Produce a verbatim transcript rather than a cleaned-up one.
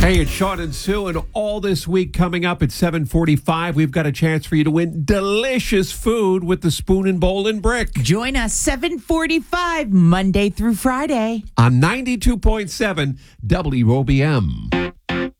Hey, it's Sean and Sue, and all this week coming up at seven forty-five, we've got a chance for you to win delicious food with the Spoon and Bowl and Brick. Join us seven forty-five, Monday through Friday. On ninety-two point seven W O B M.